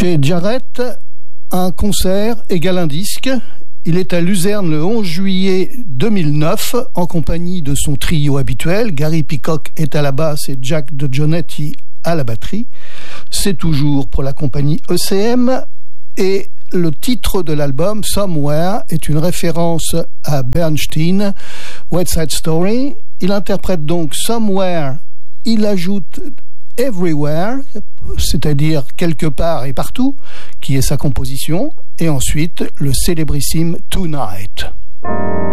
Chez Jarrett, un concert égale un disque. Il est à Luzerne le 11 juillet 2009 en compagnie de son trio habituel. Gary Peacock est à la basse et Jack DeJohnette à la batterie. C'est toujours pour la compagnie ECM et le titre de l'album, Somewhere, est une référence à Bernstein, West Side Story. Il interprète donc Somewhere, il ajoute Everywhere, c'est-à-dire quelque part et partout, qui est sa composition, et ensuite le célébrissime Tonight.